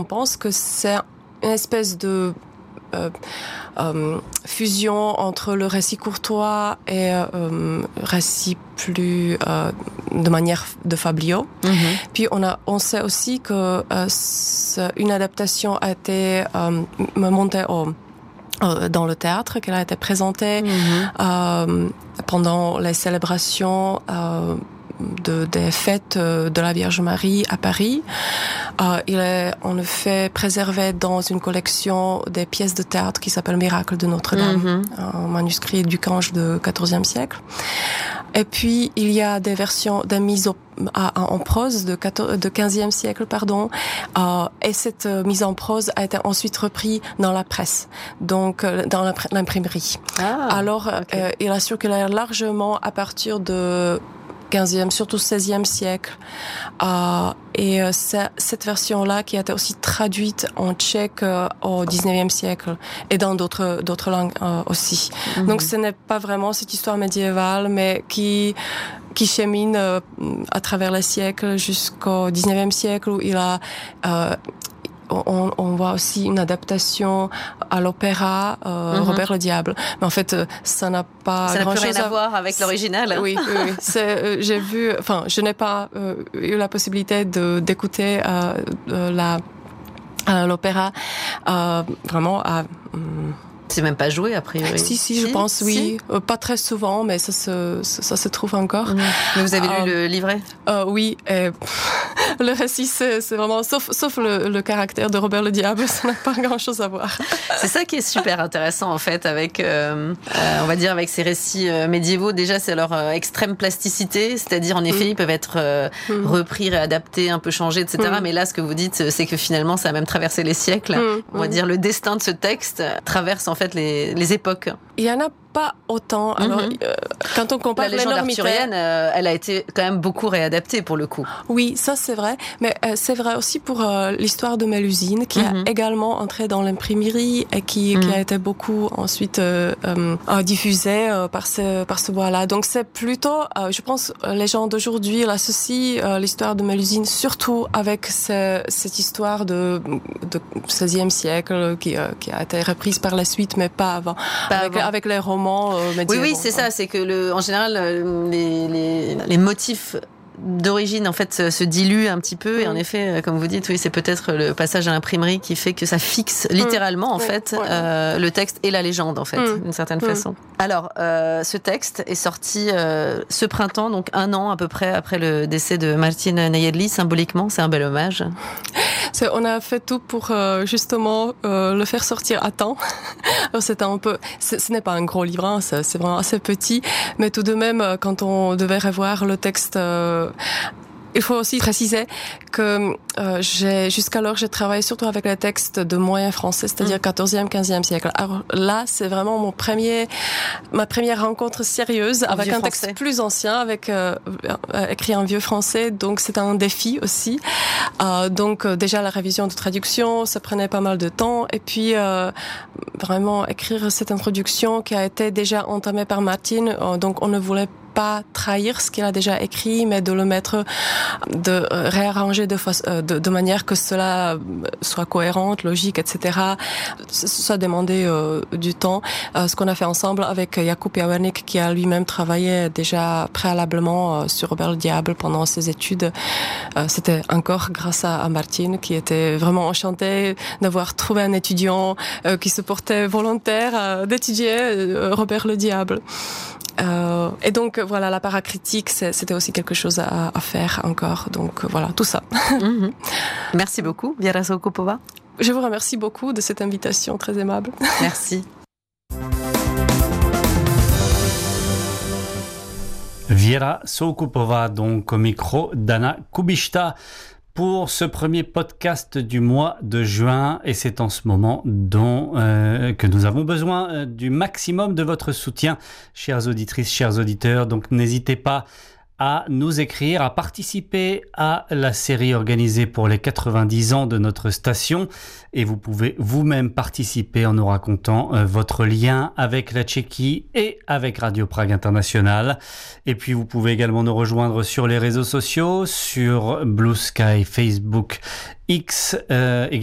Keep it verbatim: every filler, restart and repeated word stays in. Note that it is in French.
on pense que c'est une espèce de euh, euh, fusion entre le récit courtois et euh, récit plus euh, de manière de fabliau. Mm-hmm. Puis on a, on sait aussi que euh, une adaptation a été euh, montée au dans le théâtre, qu'elle a été présentée mmh. euh, pendant les célébrations euh, de, des fêtes de la Vierge Marie à Paris. Euh, il est en effet préservé dans une collection des pièces de théâtre qui s'appelle Miracle de Notre-Dame, mmh. un manuscrit du Cange du quatorzième siècle. Et puis, il y a des versions, des mises au, à, en prose de, quatorzième, de quinzième siècle, pardon. Euh, et cette euh, mise en prose a été ensuite reprise dans la presse, donc euh, dans l'imprimerie. Ah, Alors, okay. euh, il a circulé largement à partir de quinzième, surtout seizième siècle. Euh, et euh, cette version-là qui a été aussi traduite en tchèque euh, au dix-neuvième siècle et dans d'autres, d'autres langues euh, aussi. Mm-hmm. Donc ce n'est pas vraiment cette histoire médiévale, mais qui, qui chemine euh, à travers les siècles jusqu'au dix-neuvième siècle où il a... Euh, On, on voit aussi une adaptation à l'opéra euh, mm-hmm. Robert le Diable, mais en fait ça n'a pas ça n'a grand plus chose rien à voir avec l'original. Oui, oui, oui. C'est, euh, j'ai vu, enfin, je n'ai pas euh, eu la possibilité de d'écouter euh, euh, la euh, l'opéra euh, vraiment à. Um, C'est même pas joué, a priori. Si, si, je si, pense, si. oui. Euh, pas très souvent, mais ça se, ça, ça se trouve encore. Mmh. Mais vous avez euh, lu le livret ? euh, Oui. Et, le récit, c'est, c'est vraiment... Sauf, sauf le, le caractère de Robert le Diable, ça n'a pas grand-chose à voir. C'est ça qui est super intéressant, en fait, avec, euh, euh, on va dire, avec ces récits euh, médiévaux. Déjà, c'est leur euh, extrême plasticité, c'est-à-dire, en effet, mmh. ils peuvent être euh, mmh. repris, réadaptés, un peu changés, et cetera. Mmh. Mais là, ce que vous dites, c'est que finalement, ça a même traversé les siècles. Mmh. On va dire, le destin de ce texte traverse, en fait, les, les époques. Il y en a pas autant. Alors, mm-hmm. euh, quand on compare la légende arthurienne, euh, elle a été quand même beaucoup réadaptée pour le coup. Oui, ça c'est vrai. Mais euh, c'est vrai aussi pour euh, l'histoire de Mélusine, qui mm-hmm. a également entré dans l'imprimerie et qui, mm-hmm. qui a été beaucoup ensuite euh, euh, diffusée euh, par ce par ce voie-là. Donc c'est plutôt, euh, je pense, les gens d'aujourd'hui l'associent euh, l'histoire de Mélusine surtout avec ce, cette histoire de, de seizième siècle qui, euh, qui a été reprise par la suite, mais pas avant, pas avec, avant. avec les romans. Euh, oui, oui, c'est ça. C'est que le, en général, les, les, les motifs d'origine en fait se, se diluent un petit peu. Mmh. Et en effet, comme vous dites, oui, c'est peut-être le passage à l'imprimerie qui fait que ça fixe littéralement mmh. en fait ouais. euh, le texte et la légende en fait, mmh. d'une certaine mmh. façon. Alors, euh, ce texte est sorti euh, ce printemps, donc un an à peu près après le décès de Martin Nayedli. Symboliquement, c'est un bel hommage. C'est, on a fait tout pour euh, justement euh, le faire sortir à temps. Alors c'était un peu, ce n'est pas un gros livre, hein, c'est, c'est vraiment assez petit, mais tout de même, quand on devait revoir le texte. Euh, Il faut aussi préciser que euh, j'ai, jusqu'alors, j'ai travaillé surtout avec les textes de moyen français, c'est-à-dire quatorzième, quinzième siècle. Alors là, c'est vraiment mon premier, ma première rencontre sérieuse avec un texte français. Plus ancien, avec euh, écrit en vieux français. Donc c'est un défi aussi. Euh, donc euh, déjà la révision de traduction, ça prenait pas mal de temps. Et puis euh, vraiment écrire cette introduction qui a été déjà entamée par Martine. Euh, donc on ne voulait pas trahir ce qu'il a déjà écrit, mais de le mettre, de réarranger de, fa- de, de manière que cela soit cohérente, logique, et cetera. Ça demandait euh, du temps. Euh, ce qu'on a fait ensemble avec Jakub Jawernik, qui a lui-même travaillé déjà préalablement euh, sur Robert le Diable pendant ses études. Euh, c'était encore grâce à, à Martine, qui était vraiment enchantée d'avoir trouvé un étudiant euh, qui se portait volontaire euh, d'étudier euh, Robert le Diable. Euh, et donc voilà, la paracritique, c'était aussi quelque chose à, à faire encore. Donc voilà, tout ça. Mm-hmm. Merci beaucoup, Viera Soukupova. Je vous remercie beaucoup de cette invitation très aimable. Merci. Viera Soukupova, donc au micro d'Anna Kubishta, pour ce premier podcast du mois de juin, et c'est en ce moment dont euh, que nous avons besoin euh, du maximum de votre soutien, chères auditrices, chers auditeurs. Donc n'hésitez pas à nous écrire, à participer à la série organisée pour les quatre-vingt-dix ans de notre station, et vous pouvez vous-même participer en nous racontant euh, votre lien avec la Tchéquie et avec Radio Prague International. Et puis vous pouvez également nous rejoindre sur les réseaux sociaux, sur Blue Sky, Facebook, X, euh,